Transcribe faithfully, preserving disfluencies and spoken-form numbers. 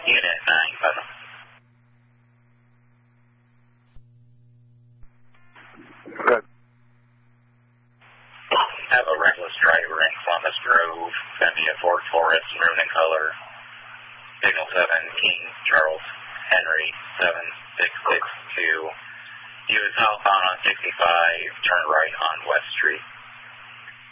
Unit nine, Putnam. Good. Have a reckless driver in Columbus Grove, send me a Ford Taurus, maroon in color. Signal seven, King Charles Henry, seven six six two. He was southbound on sixty-five, turn right on West Street.